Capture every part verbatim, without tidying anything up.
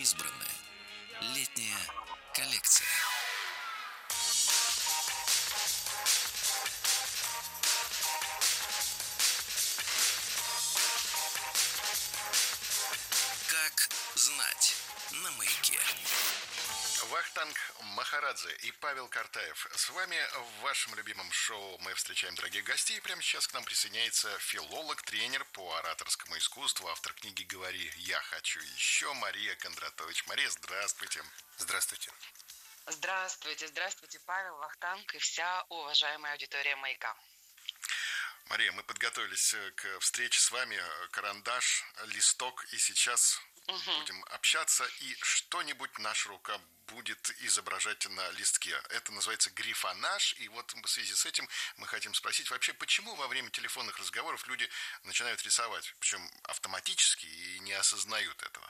Избранное. Летняя коллекция. Как знать на маяке. Вахтанг Махарадзе и Павел Картаев. С вами в вашем любимом шоу мы встречаем дорогих гостей. Прямо сейчас к нам присоединяется филолог, тренер по ораторскому искусству, автор книги «Говори, я хочу еще» Мария Кондратович. Мария, здравствуйте. Здравствуйте. Здравствуйте, здравствуйте, Павел, Вахтанг и вся уважаемая аудитория «Маяка». Мария, мы подготовились к встрече с вами. Карандаш, листок, и сейчас угу. будем общаться, и что-нибудь наша рука будет изображать на листке. Это называется грифонаж, и вот в связи с этим мы хотим спросить, вообще, почему во время телефонных разговоров люди начинают рисовать, причем автоматически и не осознают этого?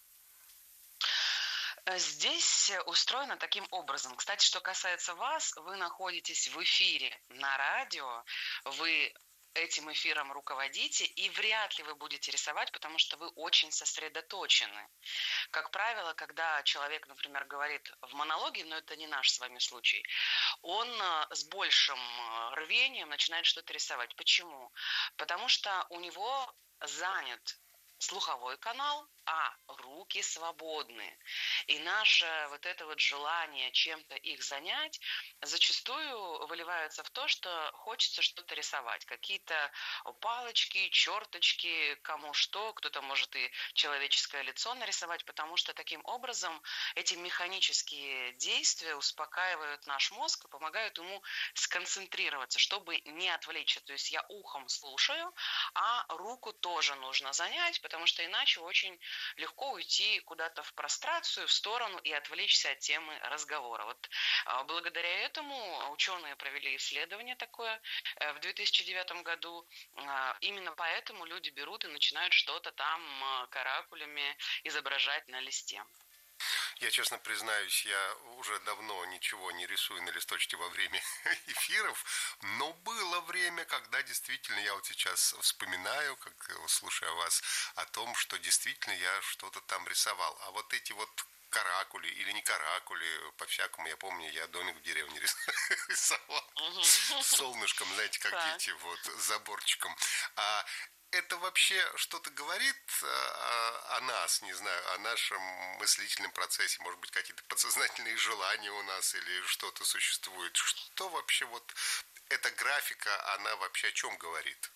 Здесь устроено таким образом. Кстати, что касается вас, вы находитесь в эфире на радио, вы этим эфиром руководите, и вряд ли вы будете рисовать, потому что вы очень сосредоточены. Как правило, когда человек, например, говорит в монологе, но это не наш с вами случай, он с большим рвением начинает что-то рисовать. Почему? Потому что у него занят слуховой канал, а руки свободны. И наше вот это вот желание чем-то их занять зачастую выливается в то, что хочется что-то рисовать. Какие-то палочки, черточки, кому что. Кто-то может и человеческое лицо нарисовать, потому что таким образом эти механические действия успокаивают наш мозг и помогают ему сконцентрироваться, чтобы не отвлечься. То есть я ухом слушаю, а руку тоже нужно занять, потому что иначе очень легко уйти куда-то в прострацию, в сторону и отвлечься от темы разговора. Вот благодаря этому ученые провели исследование такое в две тысячи девятом году. Именно поэтому люди берут и начинают что-то там каракулями изображать на листе. Я честно признаюсь, я уже давно ничего не рисую на листочке во время эфиров, но было время, когда действительно я вот сейчас вспоминаю, как слушая вас, о том, что действительно я что-то там рисовал. А вот эти вот каракули или не каракули, по-всякому, я помню, я домик в деревне рисовал с солнышком, знаете, как дети, вот, заборчиком. А это вообще что-то говорит о, о нас, не знаю, о нашем мыслительном процессе, может быть, какие-то подсознательные желания у нас или что-то существует. Что вообще вот эта графика, она вообще о чем говорит?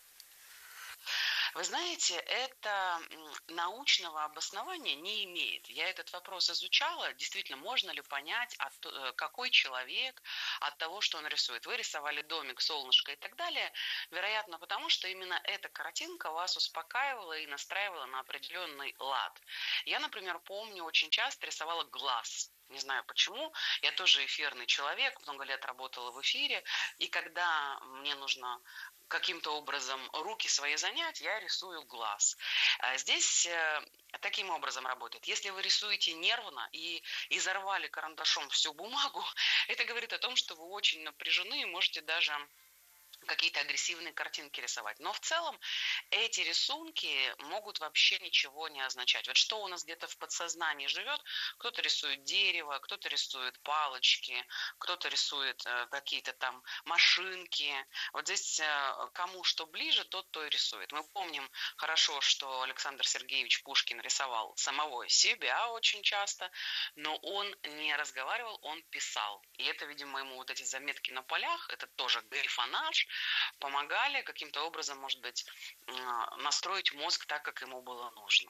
Вы знаете, это научного обоснования не имеет. Я этот вопрос изучала. Действительно, можно ли понять, от, какой человек от того, что он рисует. Вы рисовали домик, солнышко и так далее. Вероятно, потому что именно эта картинка вас успокаивала и настраивала на определенный лад. Я, например, помню, очень часто рисовала глаз. Не знаю почему. Я тоже эфирный человек, много лет работала в эфире. И когда мне нужно каким-то образом руки свои занять, я рисую глаз. Здесь таким образом работает. Если вы рисуете нервно и изорвали карандашом всю бумагу, это говорит о том, что вы очень напряжены и можете даже какие-то агрессивные картинки рисовать. Но в целом эти рисунки могут вообще ничего не означать. Вот что у нас где-то в подсознании живет, кто-то рисует дерево, кто-то рисует палочки, кто-то рисует э, какие-то там машинки. Вот здесь э, кому что ближе, тот то и рисует. Мы помним хорошо, что Александр Сергеевич Пушкин рисовал самого себя очень часто, но он не разговаривал, он писал. И это, видимо, ему вот эти заметки на полях, это тоже грифонаж, помогали каким-то образом, может быть, настроить мозг так, как ему было нужно.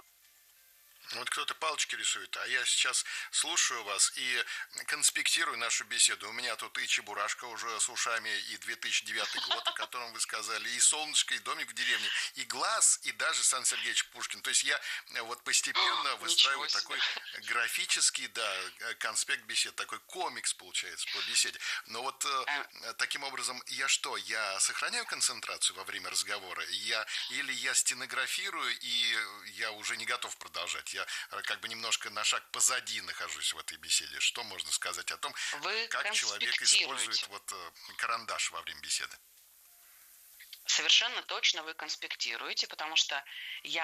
Вот кто-то палочки рисует, а я сейчас слушаю вас и конспектирую нашу беседу. У меня тут и Чебурашка уже с ушами, и две тысячи девятый год, о котором вы сказали, и солнышко, и домик в деревне, и глаз, и даже Александр Сергеевич Пушкин. То есть я вот постепенно выстраиваю такой графический, да, конспект бесед, такой комикс получается по беседе. Но вот э, таким образом я что, я сохраняю концентрацию во время разговора? Я, или я стенографирую, и я уже не готов продолжать? Я как бы немножко на шаг позади нахожусь в этой беседе. Что можно сказать о том, Вы как человек использует вот карандаш во время беседы? Совершенно точно вы конспектируете, потому что я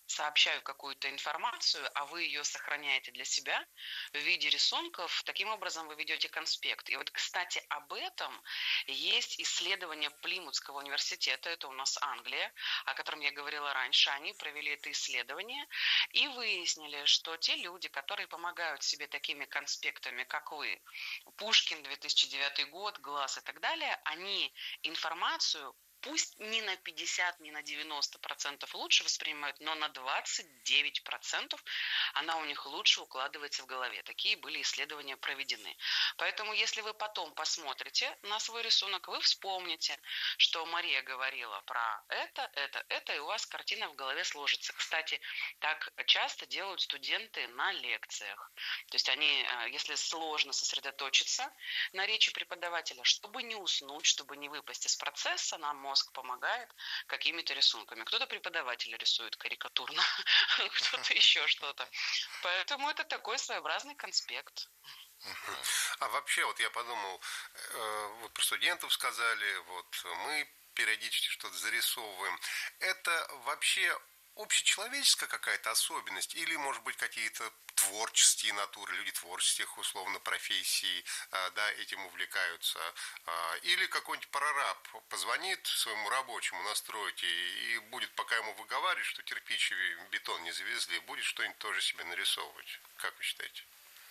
сообщаю какую-то информацию, а вы ее сохраняете для себя в виде рисунков, таким образом вы ведете конспект. И вот, кстати, об этом есть исследование Плимутского университета, это у нас Англия, о котором я говорила раньше. Они провели это исследование и выяснили, что те люди, которые помогают себе такими конспектами, как вы, Пушкин, две тысячи девятый год, Глаз и так далее, они информацию пусть не на пятьдесят, не на девяносто процентов лучше воспринимают, но на двадцать девять процентов она у них лучше укладывается в голове. Такие были исследования проведены. Поэтому, если вы потом посмотрите на свой рисунок, вы вспомните, что Мария говорила про это, это, это, и у вас картина в голове сложится. Кстати, так часто делают студенты на лекциях. То есть они, если сложно сосредоточиться на речи преподавателя, чтобы не уснуть, чтобы не выпасть из процесса, нам мозг помогает какими-то рисунками. Кто-то преподаватель рисует карикатурно, кто-то еще что-то. Поэтому это такой своеобразный конспект. А вообще, вот я подумал, вы про студентов сказали, вот мы периодически что-то зарисовываем. Это вообще общечеловеческая какая-то особенность или, может быть, какие-то творческие натуры, люди творческих, условно, профессий, да, этим увлекаются, или какой-нибудь прораб позвонит своему рабочему на стройке и будет, пока ему выговаривать, что кирпич и бетон не завезли, будет что-нибудь тоже себе нарисовывать. Как вы считаете?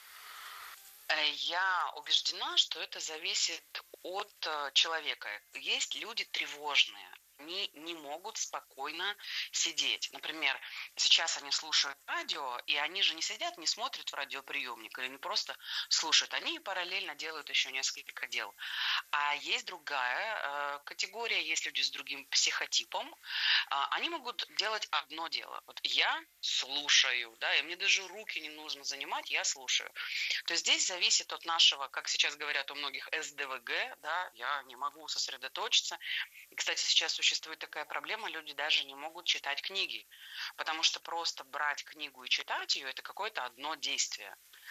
Я убеждена, что это зависит от человека. Есть люди тревожные. Они не могут спокойно сидеть. Например, сейчас они слушают радио, и они же не сидят, не смотрят в радиоприемник, или не просто слушают. Они параллельно делают еще несколько дел. А есть другая э, категория, есть люди с другим психотипом. Э, они могут делать одно дело. Вот я слушаю, да, и мне даже руки не нужно занимать, я слушаю. То есть здесь зависит от нашего, как сейчас говорят у многих, эс дэ вэ гэ, да, я не могу сосредоточиться. И, кстати, сейчас существует такая проблема, люди даже не могут читать книги, потому что просто брать книгу и читать ее – это какое-то одно действие.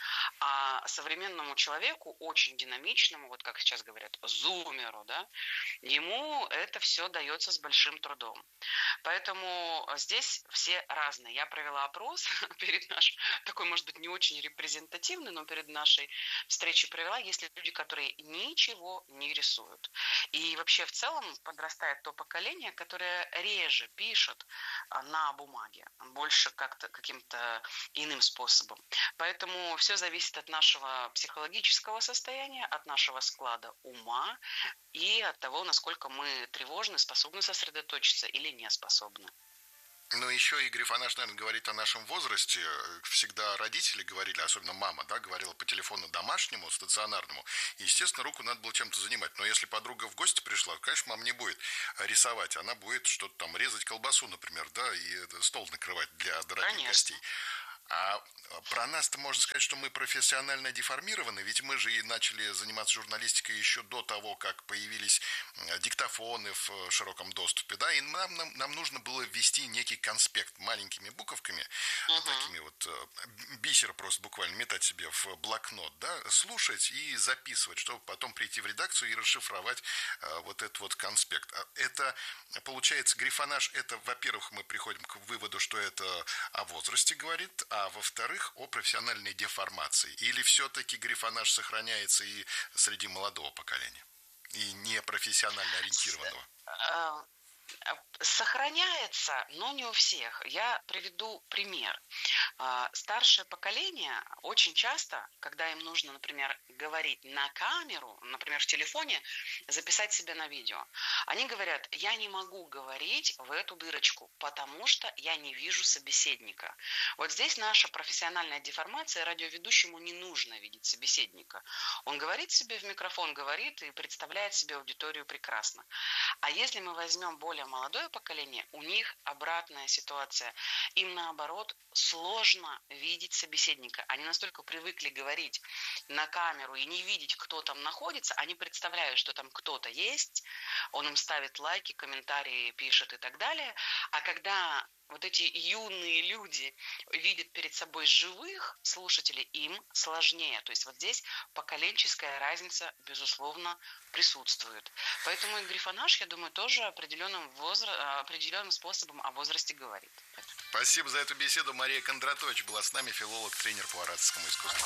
А современному человеку, очень динамичному, вот как сейчас говорят, зумеру, да, ему это все дается с большим трудом. Поэтому здесь все разные. Я провела опрос перед нашей, такой, может быть, не очень репрезентативный, но перед нашей встречей провела, есть ли люди, которые ничего не рисуют. И вообще в целом подрастает то поколение, которое реже пишет на бумаге, больше как-то каким-то иным способом. Поэтому все зависит от нашего психологического состояния, от нашего склада ума и от того, насколько мы тревожны, способны сосредоточиться или не способны. Ну, еще и Грифонаж, наверное, говорит о нашем возрасте. Всегда родители говорили, особенно мама, да, говорила по телефону домашнему, стационарному. И, естественно, руку надо было чем-то занимать. Но если подруга в гости пришла, конечно, мама не будет рисовать. Она будет что-то там резать колбасу, например, да, и стол накрывать для дорогих Конечно. гостей. А про нас-то можно сказать, что мы профессионально деформированы, ведь мы же и начали заниматься журналистикой еще до того, как появились диктофоны в широком доступе, да, и нам, нам, нам нужно было ввести некий конспект маленькими буковками, uh-huh. такими вот, бисер просто буквально метать себе в блокнот, да, слушать и записывать, чтобы потом прийти в редакцию и расшифровать вот этот вот конспект. Это, получается, Грифонаж, это, во-первых, мы приходим к выводу, что это о возрасте говорит, а во-вторых, о профессиональной деформации. Или все-таки Грифонаж сохраняется и среди молодого поколения, и непрофессионально ориентированного? Сохраняется, но не у всех. Я приведу пример. Старшее поколение очень часто, когда им нужно, например, говорить на камеру, например, в телефоне, записать себя на видео, они говорят: я не могу говорить в эту дырочку, потому что я не вижу собеседника. Вот здесь наша профессиональная деформация. Радиоведущему не нужно видеть собеседника. Он говорит себе в микрофон, говорит и представляет себе аудиторию прекрасно. А если мы возьмем более молодое поколение, у них обратная ситуация. Им, наоборот, сложно видеть собеседника. Они настолько привыкли говорить на камеру и не видеть, кто там находится. Они представляют, что там кто-то есть. Он им ставит лайки, комментарии пишет и так далее. А когда вот эти юные люди видят перед собой живых слушателей, им сложнее. То есть вот здесь поколенческая разница, безусловно, присутствует. Поэтому и Грифонаж, я думаю, тоже определенным, возра... определенным способом о возрасте говорит. Спасибо за эту беседу. Мария Кондратович была с нами, филолог, тренер по ораторскому искусству.